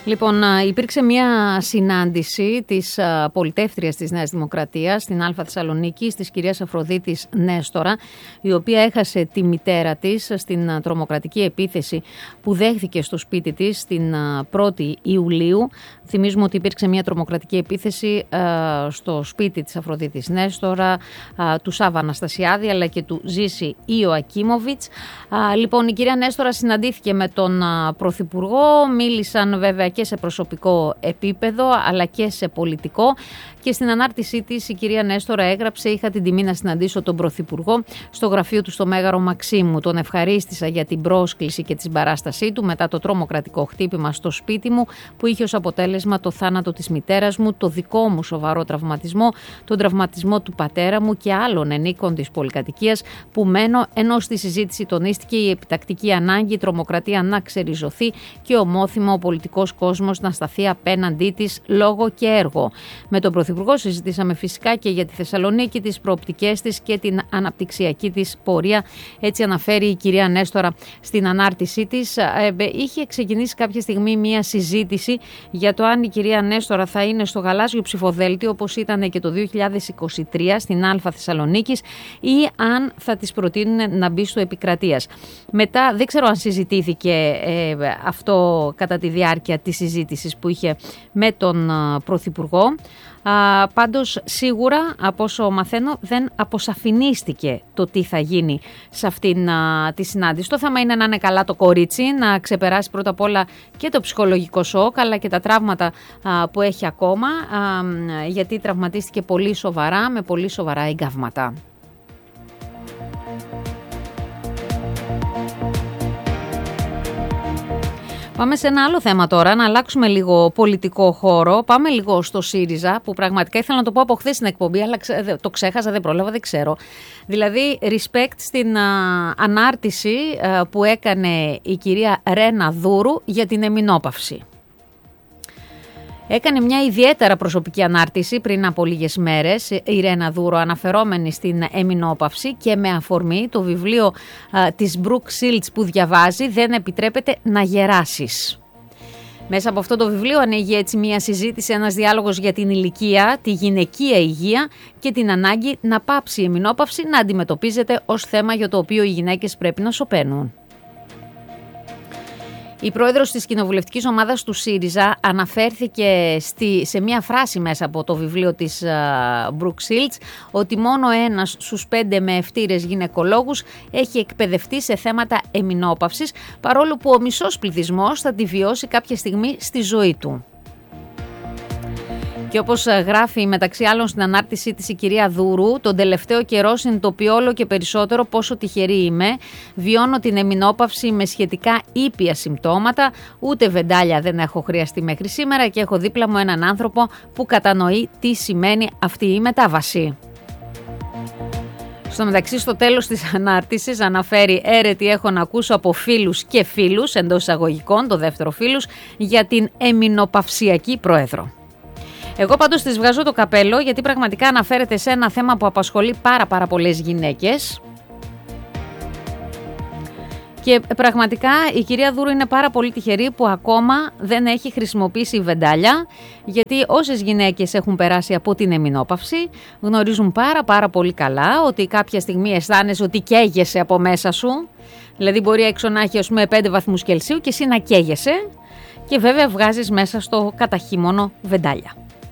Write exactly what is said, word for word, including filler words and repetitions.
Λοιπόν, υπήρξε μια συνάντηση της πολιτεύτριας της Νέας Δημοκρατίας στην Α Θεσσαλονίκη, της κυρίας Αφροδίτης Νέστορα, η οποία έχασε τη μητέρα της στην τρομοκρατική επίθεση που δέχθηκε στο σπίτι της την πρώτη Ιουλίου. Θυμίζουμε ότι υπήρξε μια τρομοκρατική επίθεση στο σπίτι της Αφροδίτης Νέστορα, του Σάβα Αναστασιάδη αλλά και του Ζήση Ιωακίμοβιτς. Λοιπόν, η κυρία Νέστορα συναντήθηκε με τον Πρωθυπουργό, μίλησαν βέβαια και σε προσωπικό επίπεδο αλλά και σε πολιτικό, και στην ανάρτησή της η κυρία Νέστορα έγραψε: «Είχα την τιμή να συναντήσω τον Πρωθυπουργό στο γραφείο του στο Μέγαρο Μαξίμου. Τον ευχαρίστησα για την πρόσκληση και τη συμπαράστασή του μετά το τρομοκρατικό χτύπημα στο σπίτι μου που είχε ως αποτέλεσμα το θάνατο της μητέρας μου, το δικό μου σοβαρό τραυματισμό, τον τραυματισμό του πατέρα μου και άλλων ενίκων της πολυκατοικίας που μένω», ενώ στη συζήτηση τονίστηκε η επιτακτική ανάγκη η τρομοκρατία να ξεριζωθεί και ομόθυμα ο πολιτικός κόσμος να σταθεί απέναντί της λόγο και έργο. Με τον Πρωθυπουργό συζητήσαμε φυσικά και για τη Θεσσαλονίκη, τις προοπτικές της και την αναπτυξιακή της πορεία. Έτσι αναφέρει η κυρία Νέστορα στην ανάρτησή της. Είχε ξεκινήσει κάποια στιγμή μια συζήτηση για το αν η κυρία Νέστορα θα είναι στο γαλάζιο ψηφοδέλτιο όπως ήταν και το δύο χιλιάδες είκοσι τρία στην Α Θεσσαλονίκης ή αν θα της προτείνουν να μπει στο Επικρατείας. Μετά δεν ξέρω αν συζητήθηκε ε, αυτό κατά τη διάρκεια της συζήτησης που είχε με τον Πρωθυπουργό. Α, πάντως σίγουρα από όσο μαθαίνω δεν αποσαφηνίστηκε το τι θα γίνει σε αυτήν α, τη συνάντηση. Το θέμα είναι να είναι καλά το κορίτσι, να ξεπεράσει πρώτα απ' όλα και το ψυχολογικό σοκ αλλά και τα τραύματα α, που έχει ακόμα, α, γιατί τραυματίστηκε πολύ σοβαρά με πολύ σοβαρά εγκάβματα. Πάμε σε ένα άλλο θέμα τώρα, να αλλάξουμε λίγο πολιτικό χώρο. Πάμε λίγο στο ΣΥΡΙΖΑ, που πραγματικά ήθελα να το πω από χθες στην εκπομπή, αλλά το ξέχασα, δεν πρόλαβα, δεν ξέρω. Δηλαδή, respect στην α, ανάρτηση α, που έκανε η κυρία Ρένα Δούρου για την εμεινόπαυση. Έκανε μια ιδιαίτερα προσωπική ανάρτηση πριν από λίγες μέρες η Ρένα Δούρο, αναφερόμενη στην εμεινόπαυση και με αφορμή το βιβλίο α, της Brooke Shields που διαβάζει «Δεν επιτρέπεται να γεράσεις». Μέσα από αυτό το βιβλίο ανοίγει έτσι μια συζήτηση, ένας διάλογος για την ηλικία, τη γυναικεία υγεία και την ανάγκη να πάψει η εμεινόπαυση να αντιμετωπίζεται ως θέμα για το οποίο οι γυναίκες πρέπει να σωπαίνουν. Η πρόεδρος της κοινοβουλευτικής ομάδας του ΣΥΡΙΖΑ αναφέρθηκε στη, σε μια φράση μέσα από το βιβλίο της uh, Brooke Shields ότι μόνο ένας στους πέντε με ευτήρες γυναικολόγους έχει εκπαιδευτεί σε θέματα εμεινόπαυσης, παρόλο που ο μισός πληθυσμός θα τη βιώσει κάποια στιγμή στη ζωή του. Και όπως γράφει μεταξύ άλλων στην ανάρτησή της η κυρία Δούρου, τον τελευταίο καιρό συνειδητοποιώ όλο και περισσότερο πόσο τυχερή είμαι. Βιώνω την εμεινόπαυση με σχετικά ήπια συμπτώματα, ούτε βεντάλια δεν έχω χρειαστεί μέχρι σήμερα και έχω δίπλα μου έναν άνθρωπο που κατανοεί τι σημαίνει αυτή η μετάβαση. Στο μεταξύ, στο τέλος της ανάρτησης αναφέρει «Έρετη έχω να ακούσω από φίλους και φίλους», εντός εισαγωγικών, το δεύτερο φίλους, για την εμεινοπαυσιακή πρόεδρο. Εγώ πάντως της βγάζω το καπέλο γιατί πραγματικά αναφέρεται σε ένα θέμα που απασχολεί πάρα πάρα πολλές γυναίκες και πραγματικά η κυρία Δούρου είναι πάρα πολύ τυχερή που ακόμα δεν έχει χρησιμοποιήσει βεντάλια, γιατί όσες γυναίκες έχουν περάσει από την εμεινόπαυση γνωρίζουν πάρα πάρα πολύ καλά ότι κάποια στιγμή αισθάνεσαι ότι καίγεσαι από μέσα σου, δηλαδή μπορεί έξω να έχει ας πούμε πέντε βαθμούς Κελσίου και εσύ να καίγεσαι και βέβαια βγάζεις μέσα στο καταχύμωνο βεντάλια.